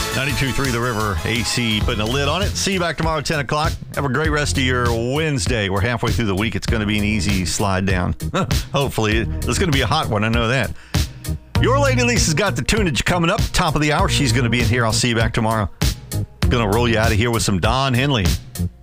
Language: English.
92.3 The River, AC putting a lid on it. See you back tomorrow at 10 o'clock. Have a great rest of your Wednesday. We're halfway through the week. It's going to be an easy slide down. Hopefully. It's going to be a hot one. I know that. Your Lady Lisa's got the tunage coming up. Top of the hour. She's going to be in here. I'll see you back tomorrow. Going to roll you out of here with some Don Henley.